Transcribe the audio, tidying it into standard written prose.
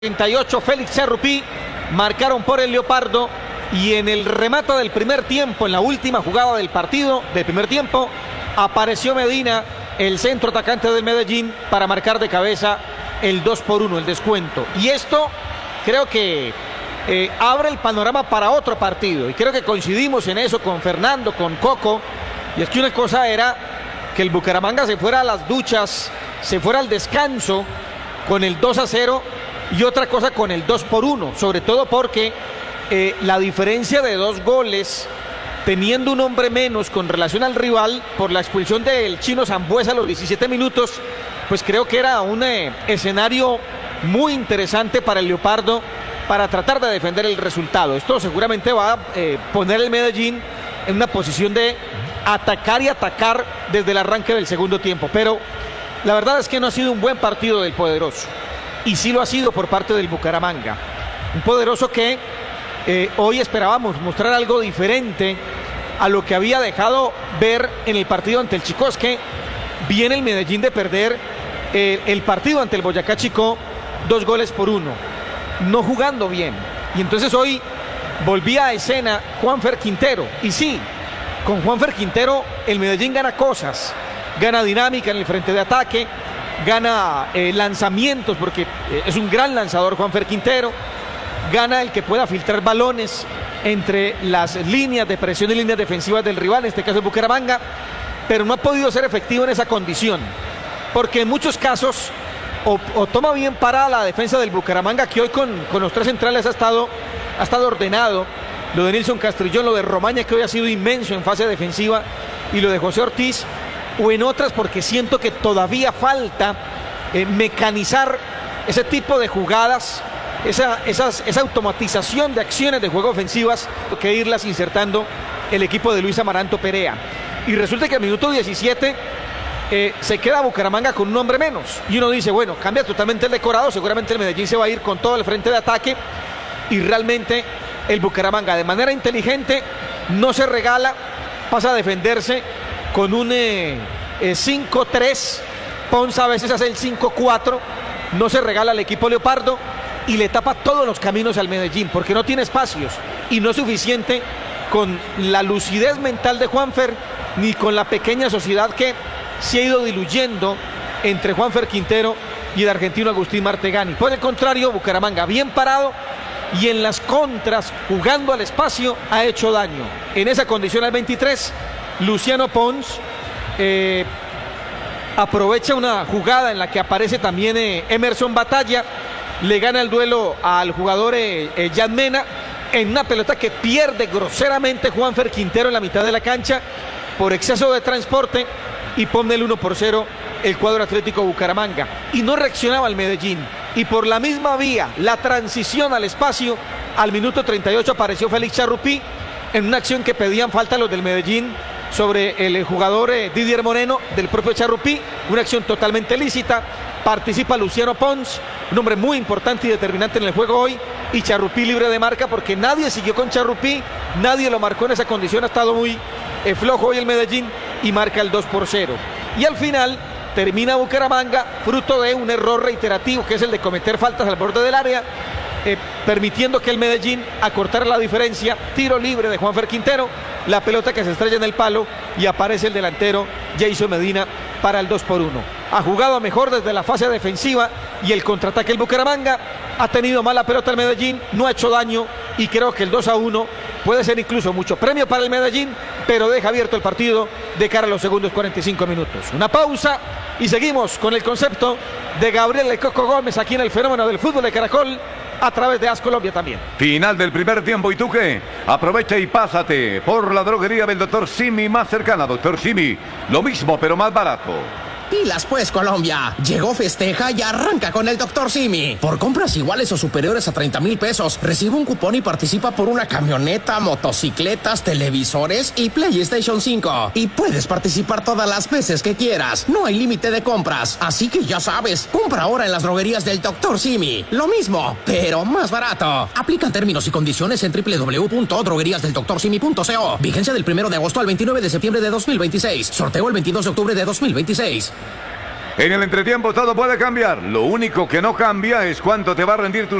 38, Félix Charrupí marcaron por el Leopardo y en el remate del primer tiempo, en la última jugada del partido, del primer tiempo, apareció Medina, el centro atacante del Medellín, para marcar de cabeza el 2-1, el descuento. Y esto creo que abre el panorama para otro partido, y creo que coincidimos en eso con Fernando, con Coco, y es que una cosa era que el Bucaramanga se fuera a las duchas, se fuera al descanso con el 2-0, y otra cosa con el 2-1, sobre todo porque la diferencia de 2 goles, teniendo un hombre menos con relación al rival, por la expulsión del Chino Sambueza a los 17 minutos, pues creo que era un escenario muy interesante para el Leopardo, para tratar de defender el resultado. Esto seguramente va a poner el Medellín en una posición de atacar y atacar desde el arranque del segundo tiempo, pero la verdad es que no ha sido un buen partido del Poderoso. Y sí lo ha sido por parte del Bucaramanga. Un Poderoso que hoy esperábamos mostrar algo diferente a lo que había dejado ver en el partido ante el Chicó. Es que viene el Medellín de perder el partido ante el Boyacá Chicó 2-1, no jugando bien. Y entonces hoy volvía a escena Juanfer Quintero. Y sí, con Juanfer Quintero el Medellín gana cosas, gana dinámica en el frente de ataque, gana lanzamientos, porque es un gran lanzador Juanfer Quintero, gana el que pueda filtrar balones entre las líneas de presión y líneas defensivas del rival, en este caso el Bucaramanga, pero no ha podido ser efectivo en esa condición, porque en muchos casos o toma bien parada la defensa del Bucaramanga, que hoy con los 3 centrales ha estado ordenado, lo de Nilson Castrillón, lo de Romaña, que hoy ha sido inmenso en fase defensiva, y lo de José Ortiz, o en otras porque siento que todavía falta mecanizar ese tipo de jugadas, esa automatización de acciones de juego ofensivas, que irlas insertando el equipo de Luis Amaranto Perea. Y resulta que al minuto 17 se queda Bucaramanga con un hombre menos, y uno dice, bueno, cambia totalmente el decorado, seguramente el Medellín se va a ir con todo el frente de ataque, y realmente el Bucaramanga de manera inteligente no se regala, pasa a defenderse con un 5-3, Ponza a veces hace el 5-4, no se regala al equipo Leopardo y le tapa todos los caminos al Medellín, porque no tiene espacios, y no es suficiente con la lucidez mental de Juanfer, ni con la pequeña sociedad que se ha ido diluyendo entre Juanfer Quintero y el argentino Agustín Martegani. Por el contrario, Bucaramanga bien parado y en las contras, jugando al espacio, ha hecho daño. En esa condición al 23, Luciano Pons aprovecha una jugada en la que aparece también Emerson Batalla, le gana el duelo al jugador Jan Mena en una pelota que pierde groseramente Juanfer Quintero en la mitad de la cancha por exceso de transporte, y pone el 1-0 el cuadro Atlético Bucaramanga, y no reaccionaba el Medellín, y por la misma vía, la transición al espacio, al minuto 38 apareció Félix Charrupí en una acción que pedían falta los del Medellín sobre el jugador Didier Moreno, del propio Charrupí, una acción totalmente lícita. Participa Luciano Pons, un hombre muy importante y determinante en el juego hoy, y Charrupí libre de marca, porque nadie siguió con Charrupí, nadie lo marcó en esa condición, ha estado muy flojo hoy el Medellín, y marca el 2-0. Y al final termina Bucaramanga, fruto de un error reiterativo, que es el de cometer faltas al borde del área, permitiendo que el Medellín acortara la diferencia. Tiro libre de Juanfer Quintero, la pelota que se estrella en el palo, y aparece el delantero Jason Medina para el 2-1. Ha jugado mejor desde la fase defensiva y el contraataque el Bucaramanga, ha tenido mala pelota el Medellín, no ha hecho daño, y creo que el 2-1 puede ser incluso mucho premio para el Medellín, pero deja abierto el partido de cara a los segundos 45 minutos. Una pausa y seguimos con el concepto de Gabriel El Coco Gómez aquí en el Fenómeno del Fútbol de Caracol, a través de AS Colombia también. Final del primer tiempo, ¿y tú qué? Aprovecha y pásate por la droguería del Dr. Simi más cercana. Dr. Simi, lo mismo pero más barato. Pilas pues, Colombia. Llegó, festeja y arranca con el Dr. Simi. Por compras iguales o superiores a 30,000 pesos, recibe un cupón y participa por una camioneta, motocicletas, televisores y PlayStation 5. Y puedes participar todas las veces que quieras. No hay límite de compras. Así que ya sabes, compra ahora en las droguerías del Dr. Simi. Lo mismo, pero más barato. Aplican términos y condiciones en www.drogueríasdeldoctorsimi.co. Vigencia del 1 de agosto al 29 de septiembre de 2026. Sorteo el 22 de octubre de 2026. En el entretiempo todo puede cambiar. Lo único que no cambia es cuánto te va a rendir tu